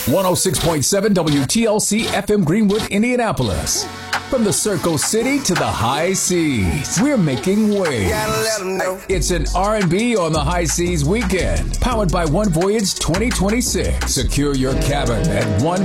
106.7 WTLC FM Greenwood, Indianapolis. From the Circle City to the high seas, we're making waves. It's an R&B on the high seas weekend, powered by One Voyage 2026. Secure your cabin at One